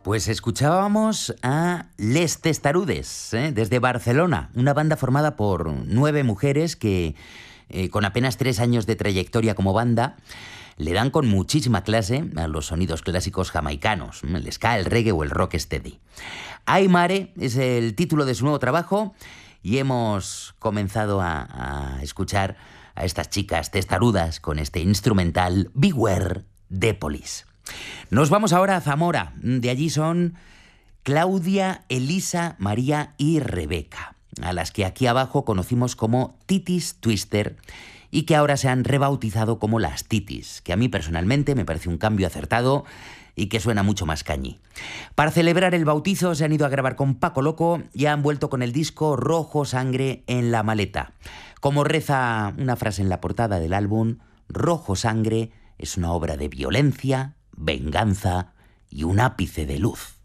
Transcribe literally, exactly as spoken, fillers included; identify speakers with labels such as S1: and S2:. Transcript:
S1: Pues escuchábamos a Les Testarudes, ¿eh? desde Barcelona, una banda formada por nueve mujeres que, eh, con apenas tres años de trayectoria como banda, le dan con muchísima clase a los sonidos clásicos jamaicanos, el ska, el reggae o el rocksteady. Ay Mare es el título de su nuevo trabajo y hemos comenzado a, a escuchar a estas chicas testarudas con este instrumental Beware de Police. Nos vamos ahora a Zamora. De allí son Claudia, Elisa, María y Rebeca, a las que aquí abajo conocimos como Titis Twister y que ahora se han rebautizado como las Titis, que a mí personalmente me parece un cambio acertado y que suena mucho más cañí. Para celebrar el bautizo se han ido a grabar con Paco Loco y han vuelto con el disco Rojo Sangre en la maleta. Como reza una frase en la portada del álbum, Rojo Sangre es una obra de violencia, venganza y un ápice de luz.